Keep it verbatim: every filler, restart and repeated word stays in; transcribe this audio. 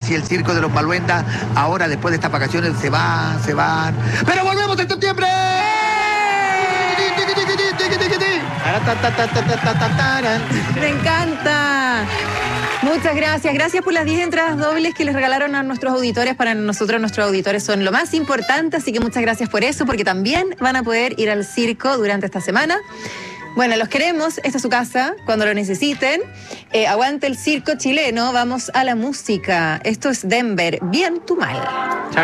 si el circo de los Maluenda ahora después de estas vacaciones se va, se van. ¡Pero volvemos en septiembre! Me encanta. Muchas gracias. Gracias por las diez entradas dobles que les regalaron a nuestros auditores. Para nosotros, nuestros auditores son lo más importante, así que muchas gracias por eso, porque también van a poder ir al circo durante esta semana. Bueno, los queremos. Esta es su casa cuando lo necesiten. Eh, aguante el circo chileno. Vamos a la música. Esto es Denver. Bien tu mal.